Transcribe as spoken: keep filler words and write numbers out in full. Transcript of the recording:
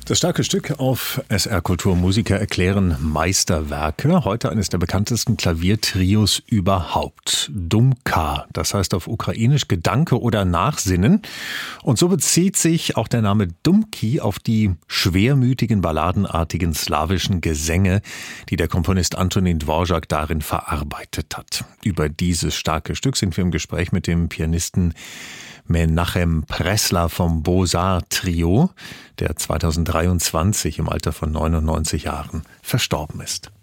Das starke Stück auf S R Kultur. Musiker erklären Meisterwerke. Heute eines der bekanntesten Klaviertrios überhaupt. Dumka, das heißt auf Ukrainisch Gedanke oder Nachsinnen. Und so bezieht sich auch der Name Dumki auf die schwermütigen, balladenartigen slawischen Gesänge, die der Komponist Antonín Dvořák darin verarbeitet hat. Über dieses starke Stück sind wir im Gespräch mit dem Pianisten Menachem Pressler vom Beaux-Arts Trio, der zweitausenddreiundzwanzig im Alter von neunundneunzig Jahren verstorben ist.